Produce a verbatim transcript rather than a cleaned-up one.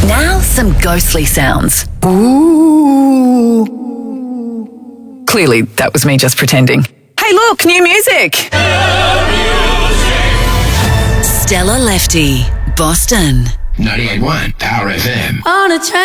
Now, some ghostly sounds. Ooh. Clearly, that was me just pretending. Hey, look, new music! Stella Lefty, Boston. ninety-eight point one Power F M. On a train.